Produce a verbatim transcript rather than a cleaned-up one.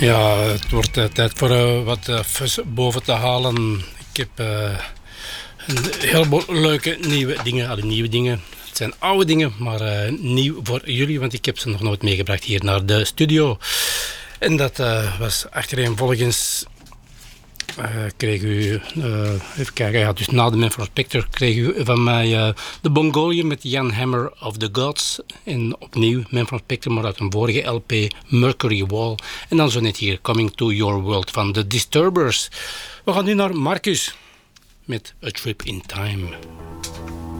Ja, het wordt uh, tijd voor uh, wat uh, fus boven te halen. Ik heb uh, een heleboel leuke nieuwe dingen. Alle nieuwe dingen. Het zijn oude dingen, maar uh, nieuw voor jullie, want ik heb ze nog nooit meegebracht hier naar de studio. En dat uh, was achtereenvolgens... Uh, kreeg u, uh, even kijken, ja, dus na de Man from Spectre kreeg u van mij uh, de Mongolian met Jan Hammer of the Gods. En opnieuw Man from Spectre, maar uit een vorige L P, Mercury Wall. En dan zo net hier, Coming to Your World van The Disturbers. We gaan nu naar Marcus met A Trip in Time.